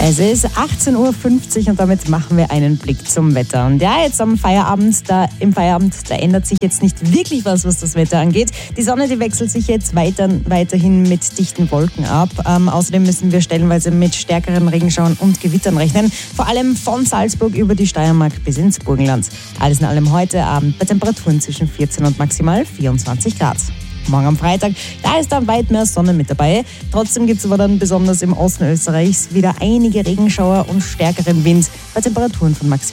Es ist 18.50 Uhr und damit machen wir einen Blick zum Wetter. Und ja, jetzt im Feierabend, da ändert sich jetzt nicht wirklich was das Wetter angeht. Die Sonne, die wechselt sich jetzt weiterhin mit dichten Wolken ab. Außerdem müssen wir stellenweise mit stärkeren Regenschauern und Gewittern rechnen. Vor allem von Salzburg über die Steiermark bis ins Burgenland. Alles in allem heute Abend bei Temperaturen zwischen 14 und maximal 24 Grad. Morgen am Freitag, da ist dann weit mehr Sonne mit dabei. Trotzdem gibt es aber dann besonders im Osten Österreichs wieder einige Regenschauer und stärkeren Wind bei Temperaturen von maximal